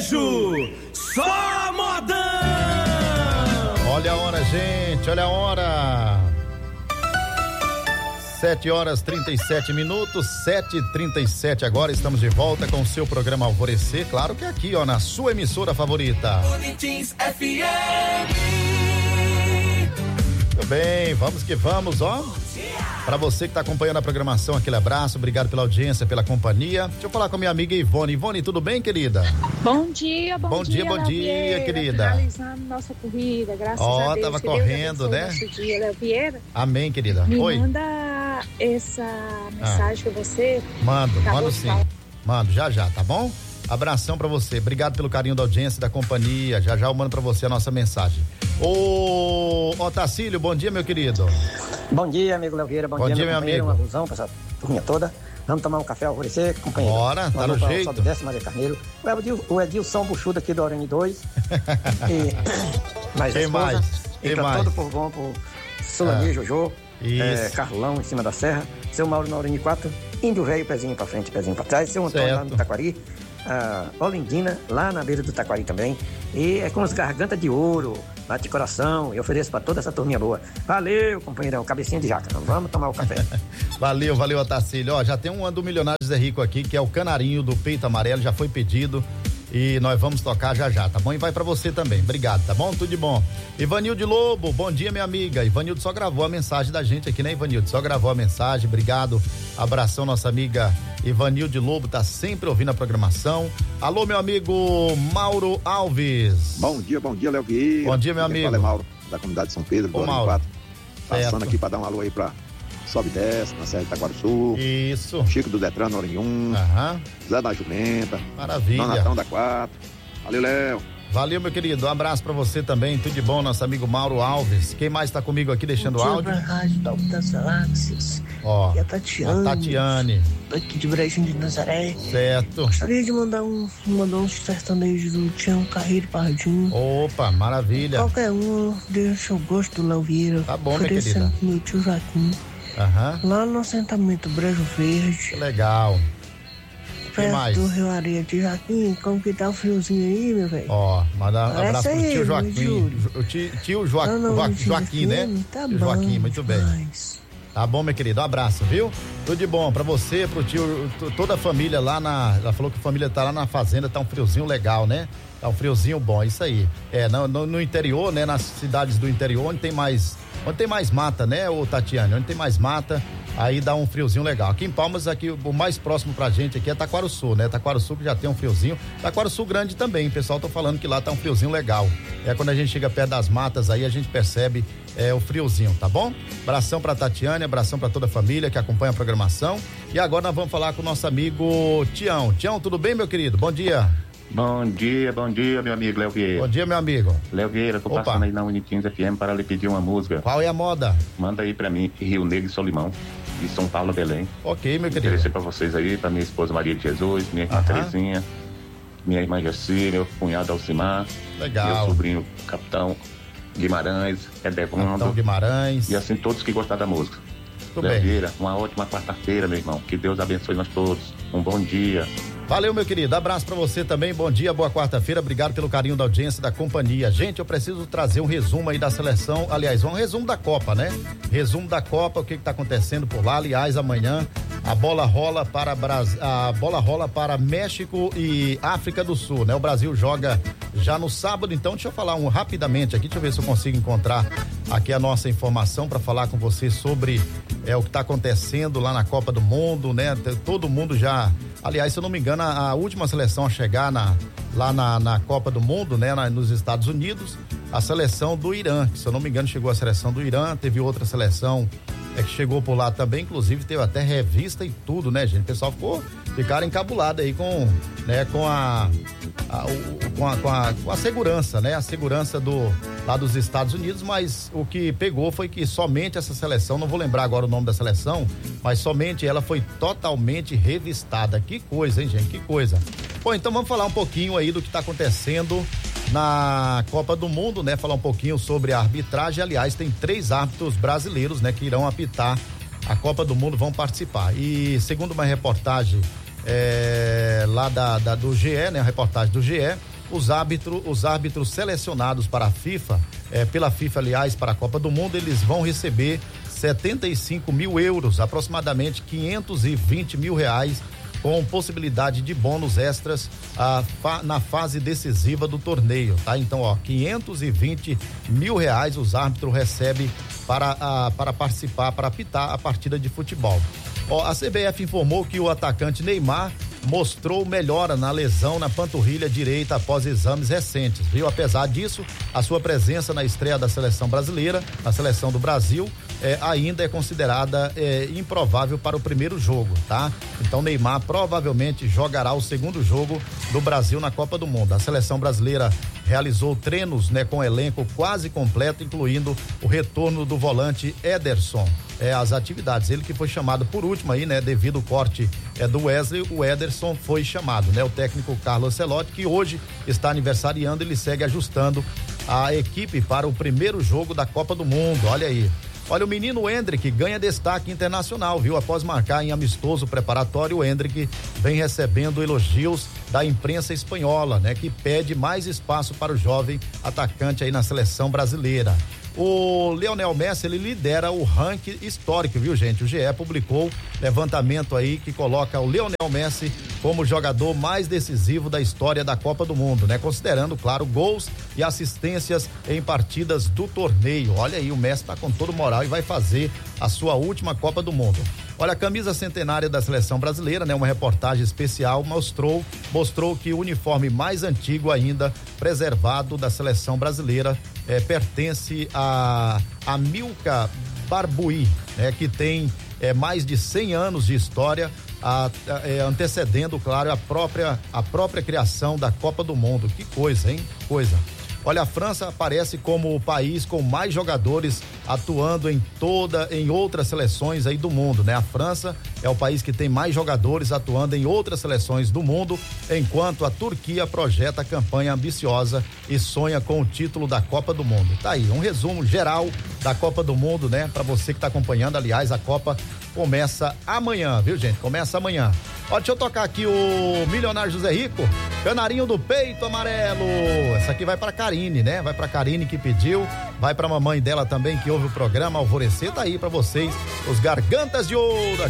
sertanejo, só modão. Olha a hora, gente, olha a hora. 7h37, 7h37 agora, estamos de volta com o seu programa Alvorecer, claro que é aqui, ó, na sua emissora favorita. Bonitins FM. Muito bem, vamos que vamos, ó. Para você que está acompanhando a programação, aquele abraço, obrigado pela audiência, pela companhia. Deixa eu falar com a minha amiga Ivone. Ivone, tudo bem, querida? Bom dia, bom dia, querida. Finalizando nossa corrida, graças a Deus. Tava correndo, né? Nosso dia, Léo Vieira. Amém, querida. Me Oi. Manda essa mensagem que você... Mando sim. Mando, já, tá bom? Abração pra você, obrigado pelo carinho da audiência, da companhia, já eu mando pra você a nossa mensagem. Ô Tacílio, bom dia, meu querido. Bom dia, amigo Léo Vieira, bom dia, meu amigo. Uma alusão pra essa turminha toda. Vamos tomar um café Alvorecer, companheiro. Bora, tá no jeito. Sobe desce, Maria Carneiro. O Edilson Buchudo aqui do Orani 2. Quem mais? E pra todo o povo bom, pro Solani, Jojô, Carlão em cima da serra, seu Mauro na Orani 4, Índio Velho, pezinho pra frente, pezinho pra trás, seu Antônio lá no Taquari, Olindina, lá na beira do Taquari também, e é com as gargantas de ouro, lá de coração, eu ofereço pra toda essa turminha boa. Valeu, companheirão, cabecinha de jaca, vamos tomar o café. Valeu, Otacílio. Ó, já tem um do Milionário Zé Rico aqui, que é o Canarinho do Peito Amarelo, já foi pedido e nós vamos tocar já, tá bom? E vai pra você também, obrigado, tá bom? Tudo de bom. Ivanildo Lobo, bom dia, minha amiga. Ivanildo só gravou a mensagem da gente aqui, né, Ivanildo? Só gravou a mensagem, obrigado. Abração, nossa amiga Ivanildo Lobo, tá sempre ouvindo a programação. Alô, meu amigo Mauro Alves. Bom dia, Léo Vieira. Bom dia, meu amigo. Fala, é Mauro, da comunidade de São Pedro, do Mauro. 4. Passando aqui pra dar um alô aí pra Sobe e Desce, na Serra de Itaquaruçu. Isso. Chico do Detran, na Orinhum. Zé da Jumenta. Maravilha. Donatão da 4. Valeu, Léo. Valeu, meu querido. Um abraço pra você também. Tudo de bom, nosso amigo Mauro Alves. Quem mais tá comigo aqui deixando áudio? Pra Rádio da das Galáxias. Ó. E a Tatiane. Daqui de Brejinho de Nazaré. Certo. Gostaria de mandar um sertanejo do Tião Carreiro Pardinho. Opa, maravilha. Qualquer um, deixa eu gosto do Léo Vieira. Tá bom, minha querida. Meu tio Joaquim. Lá no assentamento Brejo Verde. Que legal. Perto do Rio Areia de Joaquim, como que tá o friozinho aí, meu velho? Ó, manda um abraço pro tio Joaquim. Tio Joaquim, né? Tá tio bom, Joaquim, muito bem. Mas... Tá bom, meu querido, um abraço, viu? Tudo de bom pra você, pro tio, toda a família lá ela falou que a família tá lá na fazenda, tá um friozinho legal, né? Tá um friozinho bom, isso aí. No interior, né? Nas cidades do interior, onde tem mais mata, né, ô Tatiane? Onde tem mais mata, aí dá um friozinho legal. Aqui em Palmas, aqui, o mais próximo pra gente aqui é Taquaruçu, né? Taquaruçu que já tem um friozinho. Taquaruçu grande também, o pessoal tá falando que lá tá um friozinho legal. Quando a gente chega perto das matas aí, a gente percebe o friozinho, tá bom? Abração pra Tatiane, abração pra toda a família que acompanha a programação. E agora nós vamos falar com o nosso amigo Tião. Tião, tudo bem, meu querido? Bom dia. Bom dia, meu amigo Léo Vieira. Bom dia, meu amigo. Léo Vieira, tô passando aí na Unitins FM para lhe pedir uma música. Qual é a moda? Manda aí pra mim, Rio Negro e Solimão, de São Paulo, Belém. Ok, meu querido. Oferecer pra vocês aí, pra minha esposa Maria de Jesus, minha irmã Terezinha, minha irmã Jacília, meu cunhado Alcimar. Legal. Meu sobrinho Capitão Guimarães, Edevando. Capitão Guimarães. E assim, todos que gostaram da música. Léo Vieira, uma ótima quarta-feira, meu irmão. Que Deus abençoe nós todos. Um bom dia. Valeu, meu querido. Abraço pra você também. Bom dia, boa quarta-feira. Obrigado pelo carinho da audiência, da companhia. Gente, eu preciso trazer um resumo aí da seleção. Aliás, um resumo da Copa, né? Resumo da Copa, o que tá acontecendo por lá. Aliás, amanhã a bola rola para México e África do Sul, né? O Brasil joga já no sábado. Então, deixa eu falar rapidamente aqui. Deixa eu ver se eu consigo encontrar aqui a nossa informação para falar com você sobre o que tá acontecendo lá na Copa do Mundo, né? Todo mundo já... Aliás, se eu não me engano, a última seleção a chegar lá na Copa do Mundo, né? Nos Estados Unidos, a seleção do Irã, que se eu não me engano chegou a seleção do Irã, teve outra seleção que chegou por lá também, inclusive teve até revista e tudo, né, gente? O pessoal ficaram encabulados aí com a segurança, né? A segurança lá dos Estados Unidos, mas o que pegou foi que somente essa seleção, não vou lembrar agora o nome da seleção, mas somente ela foi totalmente revistada. Que coisa, hein, gente? Que coisa. Bom, então vamos falar um pouquinho aí do que está acontecendo na Copa do Mundo, né? Falar um pouquinho sobre a arbitragem. Aliás, tem 3 árbitros brasileiros, né? Que irão apitar a Copa do Mundo, vão participar. E segundo uma reportagem lá do GE, né? A reportagem do GE, os árbitros selecionados para a FIFA, pela FIFA, aliás, para a Copa do Mundo, eles vão receber 75 mil euros, aproximadamente 520 mil reais, com possibilidade de bônus extras na fase decisiva do torneio, tá? Então, 520 mil reais os árbitros recebem para participar, para apitar a partida de futebol. A CBF informou que o atacante Neymar mostrou melhora na lesão na panturrilha direita após exames recentes, viu? Apesar disso, a sua presença na estreia da seleção brasileira, a seleção do Brasil, ainda é considerada improvável para o primeiro jogo, tá? Então Neymar provavelmente jogará o segundo jogo do Brasil na Copa do Mundo. A seleção brasileira realizou treinos, com elenco quase completo, incluindo o retorno do volante Ederson. As atividades, ele que foi chamado por último aí, devido ao corte do Wesley, o Ederson foi chamado, o técnico Carlo Ancelotti, que hoje está aniversariando, ele segue ajustando a equipe para o primeiro jogo da Copa do Mundo. Olha aí. Olha, o menino Endrick ganha destaque internacional, viu? Após marcar em amistoso preparatório, o Endrick vem recebendo elogios da imprensa espanhola, que pede mais espaço para o jovem atacante aí na seleção brasileira. O Lionel Messi, ele lidera o ranking histórico, viu, gente? O GE publicou levantamento aí que coloca o Lionel Messi como o jogador mais decisivo da história da Copa do Mundo, considerando, claro, gols e assistências em partidas do torneio. Olha aí, o Messi tá com todo moral e vai fazer a sua última Copa do Mundo. Olha, a camisa centenária da seleção brasileira, uma reportagem especial mostrou que o uniforme mais antigo ainda preservado da seleção brasileira pertence a Milka Barbuí, que tem mais de 100 anos de história, antecedendo, claro, a própria criação da Copa do Mundo. Que coisa, hein? Coisa. Olha, a França aparece como o país com mais jogadores atuando em outras seleções aí do mundo, A França é o país que tem mais jogadores atuando em outras seleções do mundo, enquanto a Turquia projeta a campanha ambiciosa e sonha com o título da Copa do Mundo. Tá aí, um resumo geral da Copa do Mundo, para você que tá acompanhando. Aliás, a Copa começa amanhã, viu, gente? Começa amanhã. Ó, deixa eu tocar aqui o Milionário José Rico, Canarinho do Peito Amarelo. Essa aqui vai pra Karine, Vai pra Karine que pediu, vai pra mamãe dela também que ouve o programa Alvorecer. Tá aí pra vocês, os Gargantas de Ouro.